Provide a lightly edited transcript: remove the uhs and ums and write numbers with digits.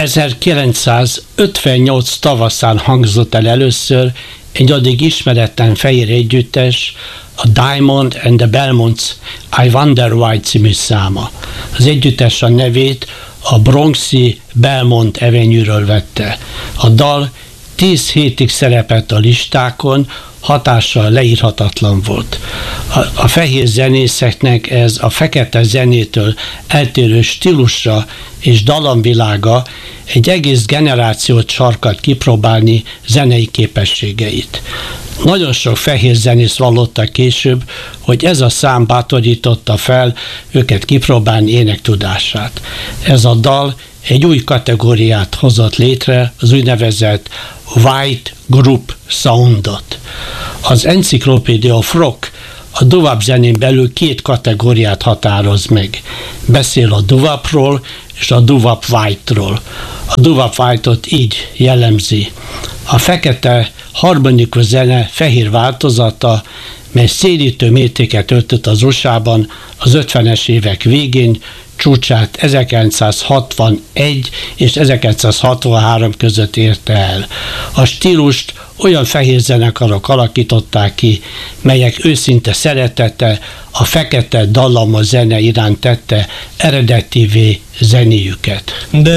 1958 tavaszán hangzott el először egy addig ismeretlen fehér együttes, a Diamond and the Belmonts I Wonder Why című száma. Az együttes a nevét a bronxi Belmont Avenue-ről vette. A dal 10 hétig szerepelt a listákon, hatással leírhatatlan volt. A fehér zenészeknek ez a fekete zenétől eltérő stílusra és dallamvilága egy egész generációt sarkalt kipróbálni zenei képességeit. Nagyon sok fehér zenész vallotta később, hogy ez a szám bátorította fel őket kipróbálni énektudását. Ez a dal egy új kategóriát hozott létre, az úgynevezett White Group Soundot. Az Encyclopedia of Rock a doo-wop zenén belül 2 kategóriát határoz meg. Beszél a doo-wopról és a doo-wop white-ról. A doo-wop white-ot így jellemzi: a fekete harmonikus zene fehér változata, mely szédítő mértéket öltött az USA-ban az 50-es évek végén, csúcsát 1961 és 1963 között érte el. A stílust olyan fehér zenekarok alakították ki, melyek őszinte szeretete a fekete dallamos zene iránt tette eredetivé zenéjüket.